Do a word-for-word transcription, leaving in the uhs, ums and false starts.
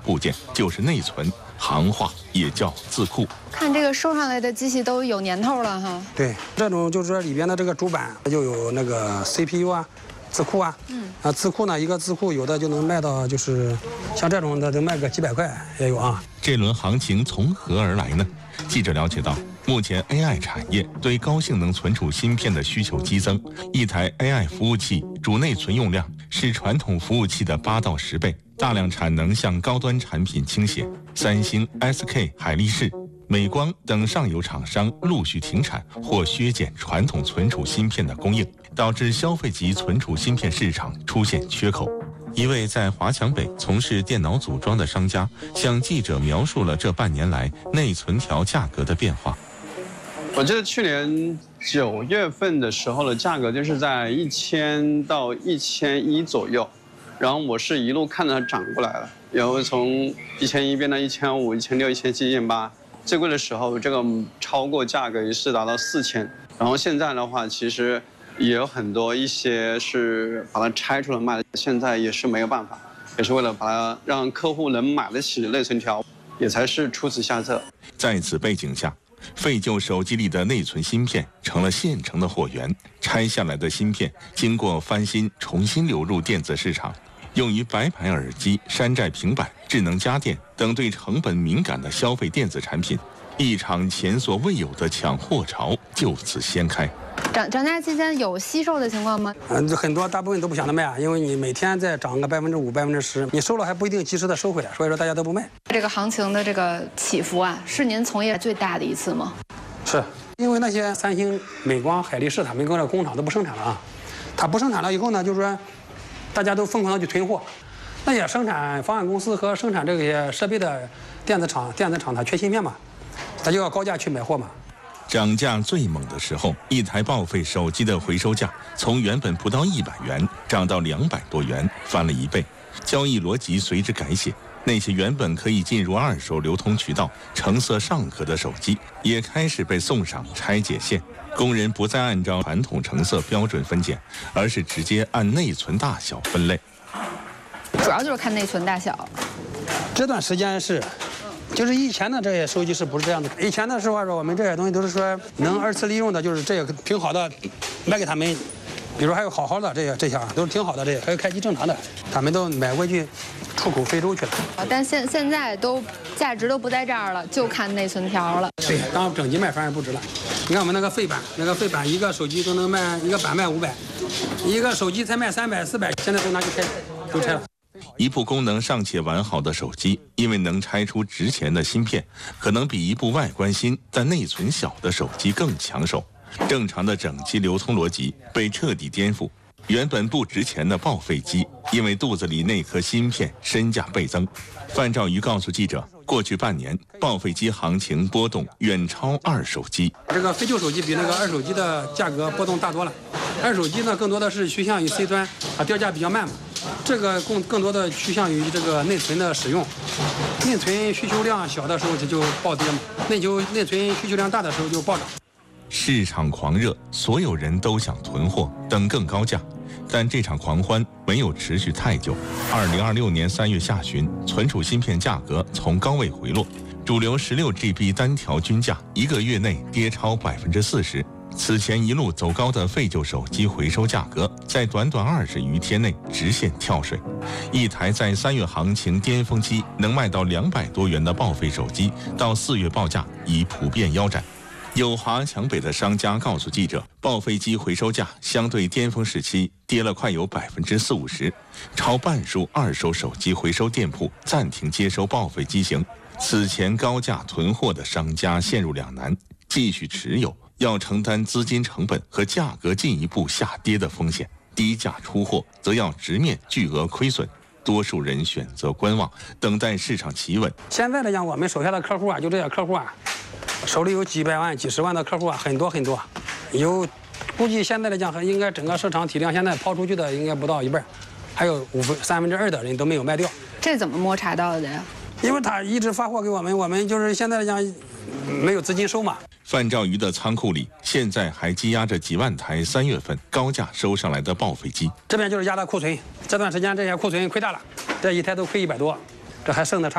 部件，就是内存，行话也叫字库。 看这个收上来的机器都有年头了哈。 对，这种就是说里边的这个主板就有那个 C P U 啊。 字库啊，嗯，啊，字库呢，一个字库有的就能卖到，就是像这种的，能卖个几百块也有啊。 这轮行情从何而来呢？记者了解到，目前 A I 产业对高性能存储芯片的需求激增，一台 A I 服务器主内存用量是传统服务器的八到十倍，大量产能向高端产品倾斜。三星、S K、海力士、美光等上游厂商陆续停产或削减传统存储芯片的供应，导致消费级存储芯片市场出现缺口。一位在华强北从事电脑组装的商家向记者描述了这半年来内存条价格的变化。 我记得去年九月份的时候的价格就是在一千到一千一左右，然后我是一路看着它涨过来了，然后从一千一变到一千五、一千六、一千七、一千八。 最贵的时候，这个超过价格也是达到四千。然后现在的话，其实也有很多一些是把它拆出来卖的，现在也是没有办法，也是为了把它让客户能买得起内存条，也才是出此下策。 在此背景下，废旧手机里的内存芯片成了现成的货源，拆下来的芯片经过翻新，重新流入电子市场。 用于白牌耳机、山寨平板、智能家电等对成本敏感的消费电子产品，一场前所未有的抢货潮就此掀开。 涨涨价期间有惜售的情况吗？ 嗯，很多大部分都不想着卖啊，因为你每天再涨个百分之五、百分之十，你收了还不一定及时的收回来，所以说大家都不卖。 这个行情的这个起伏啊，是您从业最大的一次吗？ 是，因为那些三星、美光、海力士他们跟这工厂都不生产了啊，它不生产了以后呢，就是说。 大家都疯狂的去囤货，那些生产方案公司和生产这些设备的电子厂、电子厂，它缺芯片嘛，它就要高价去买货嘛。 涨价最猛的时候，一台报废手机的回收价从原本不到一百元涨到两百多元，翻了一倍，交易逻辑随之改写。那些原本可以进入二手流通渠道、成色尚可的手机，也开始被送上拆解线。 工人不再按照传统成色标准分拣，而是直接按内存大小分类。 主要就是看内存大小。 这段时间是，就是以前的这些手机是不是这样的？以前的时候说我们这些东西都是说能二次利用的，就是这些挺好的，卖给他们。比如还有好好的这些这些都是挺好的，这些还有开机正常的，他们都买回去出口非洲去了。 但现现在都价值都不在这儿了，就看内存条了。 对，当整机卖反而不值了。 你看我们那个废板，那个废板一个手机都能卖，一个板卖五百，一个手机才卖三百、四百，现在都拿去拆，都拆了。 一部功能尚且完好的手机，因为能拆出值钱的芯片，可能比一部外观新但内存小的手机更抢手。正常的整机流通逻辑被彻底颠覆。原本不值钱的报废机，因为肚子里那颗芯片身价倍增。范兆瑜告诉记者，过去半年报废机行情波动远超二手机。 这个废旧手机比那个二手机的价格波动大多了。二手机呢，更多的是趋向于 C 端，啊，掉价比较慢嘛。这个更更多的趋向于这个内存的使用。内存需求量小的时候就就暴跌嘛，内求内存需求量大的时候就暴涨。 市场狂热，所有人都想囤货，等更高价。但这场狂欢没有持续太久。二零二六年三月下旬，存储芯片价格从高位回落，主流十六 G B 单条均价一个月内跌超百分之四十。此前一路走高的废旧手机回收价格，在短短二十余天内直线跳水。一台在三月行情巅峰期能卖到两百多元的报废手机，到四月报价已普遍腰斩。有华强北的商家告诉记者，报废机回收价相对巅峰时期跌了快有百分之四五十，超半数二手手机回收店铺暂停接收报废机型。此前高价囤货的商家陷入两难：继续持有，要承担资金成本和价格进一步下跌的风险；低价出货，则要直面巨额亏损。多数人选择观望，等待市场企稳。 现在来讲，我们手下的客户啊，就这些客户啊。手里有几百万、几十万的客户啊，很多很多，有估计现在来讲，应该整个市场体量现在抛出去的应该不到一半，还有五分三分之二的人都没有卖掉。 这怎么摸查到的呀？ 因为他一直发货给我们，我们就是现在来讲没有资金收嘛。 范兆瑜的仓库里现在还积压着几万台三月份高价收上来的报废机， 这边就是压的库存，这段时间这些库存亏大了，这一台都亏一百多，这还剩的差。